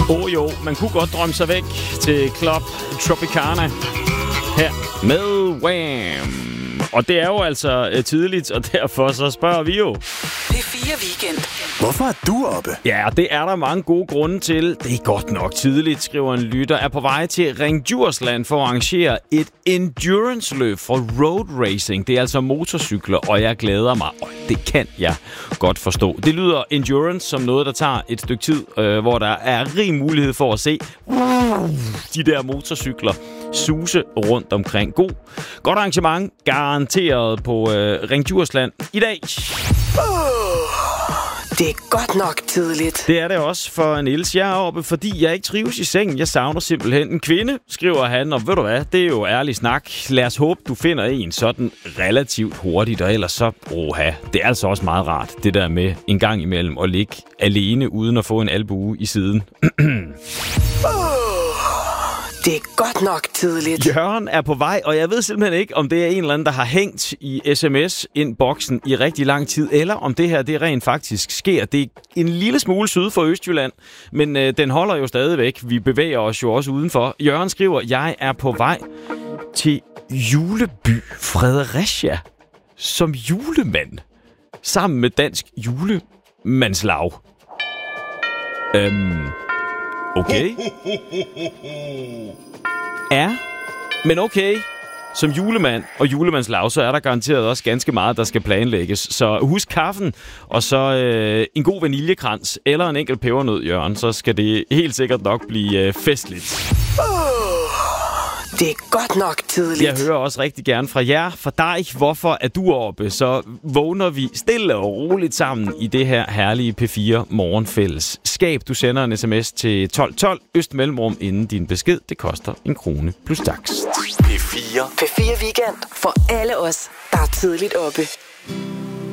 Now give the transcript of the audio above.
Jo, man kunne godt drømme sig væk til Club Tropicana her med Wham! Og det er jo altså tidligt, og derfor så spørger vi jo. P4 Weekend. Hvorfor er du oppe? Ja, det er der mange gode grunde til. Det er godt nok tidligt, skriver en lytter. Er på vej til Ring Djursland for at arrangere et endurance-løb for road racing. Det er altså motorcykler, og jeg glæder mig. Og det kan jeg godt forstå. Det lyder endurance som noget, der tager et stykke tid, hvor der er rig mulighed for at se de der motorcykler suse rundt omkring. Godt arrangement, garanteret på Ring Djursland i dag. Det er godt nok tidligt. Det er det også for Niels. Jeg er oppe, fordi jeg ikke trives i sengen. Jeg savner simpelthen en kvinde, skriver han. Og ved du hvad, det er jo ærlig snak. Lad os håbe, du finder en sådan relativt hurtigt. Og ellers så, det er altså også meget rart, det der med en gang imellem at ligge alene, uden at få en albue i siden. Det er godt nok tidligt. Jørgen er på vej, og jeg ved simpelthen ikke, om det er en eller anden, der har hængt i sms-indboksen i rigtig lang tid, eller om det her det rent faktisk sker. Det er en lille smule syd for Østjylland, men den holder jo stadigvæk. Vi bevæger os jo også udenfor. Jørgen skriver, jeg er på vej til juleby Fredericia som julemand, sammen med Dansk Julemandslag. Okay. Ja, men okay. Som julemand og julemandslag, så er der garanteret også ganske meget, der skal planlægges. Så husk kaffen, og så en god vaniljekrans eller en enkelt pebernød, Jørgen. Så skal det helt sikkert nok blive festligt. Det er godt nok tidligt. Jeg hører også rigtig gerne fra jer, fra dig. Hvorfor er du oppe? Så vågner vi stille og roligt sammen i det her herlige P4 morgenfællesskab. Du sender en sms til 1212 Øst Mellemrum inden din besked. Det koster 1 krone plus takst. P4. P4 Weekend for alle os, der er tidligt oppe.